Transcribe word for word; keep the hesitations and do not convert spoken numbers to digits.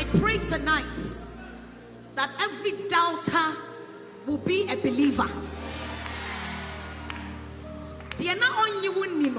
pray tonight that every doubter will be a believer. They are not on you.